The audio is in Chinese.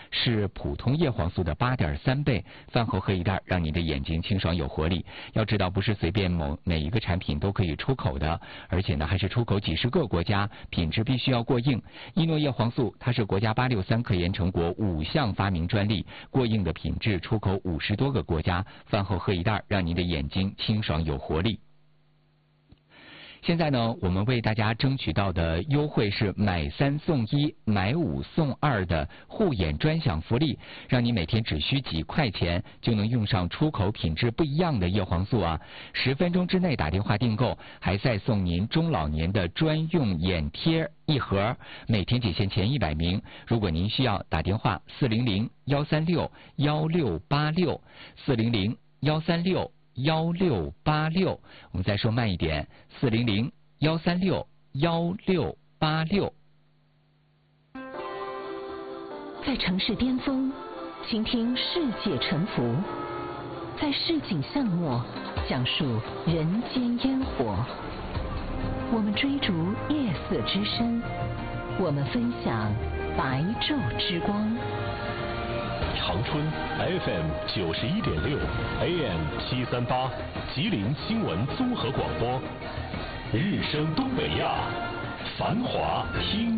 是普通叶黄素的8.3倍，饭后喝一袋，让您的眼睛清爽有活力。要知道，不是随便每一个产品都可以出口的，而且呢还是出口几十个国家，品质必须要过硬。伊诺叶黄素它是国家863科研成果5项发明专利，过硬的品质，出口50多个国家。饭后喝一袋，让您的眼睛清爽有活力。现在呢，我们为大家争取到的优惠是买3送1、买5送2的护眼专享福利，让你每天只需几块钱就能用上出口品质不一样的叶黄素啊！10分钟之内打电话订购，还再送您中老年的专用眼贴1盒，每天仅限前100名。如果您需要，打电话400-136-1686 400-136-1686，我们再说慢一点，400-136-1686。 在城市巅峰，倾听世界沉浮；在市井巷陌，讲述人间烟火。我们追逐夜色之声，我们分享白昼之光。 长春 FM 91.6 AM 738，吉林新闻综合广播，日升东北亚，繁华听。